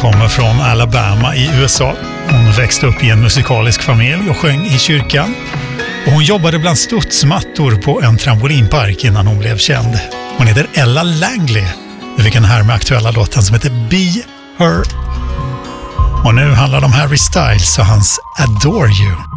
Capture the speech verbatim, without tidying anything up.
kommer från Alabama i U S A. Hon växte upp i en musikalisk familj och sjöng i kyrkan. Och hon jobbade bland studsmattor på en trampolinpark innan hon blev känd. Hon heter Ella Langley. Vi fick en här med aktuella låten som heter Be Her. Och nu handlar det om Harry Styles och hans Adore You.